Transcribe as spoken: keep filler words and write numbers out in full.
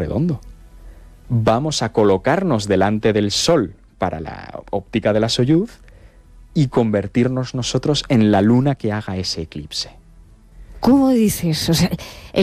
redondo. Vamos a colocarnos delante del Sol para la óptica de la Soyuz y convertirnos nosotros en la Luna que haga ese eclipse. ¿Cómo dices? O sea,